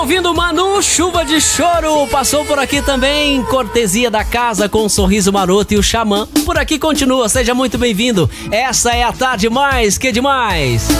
Ouvindo Manu, Chuva de Choro, passou por aqui também, cortesia da casa com um sorriso maroto e o Xamã. Por aqui continua, seja muito bem-vindo. Essa é a tarde mais que demais.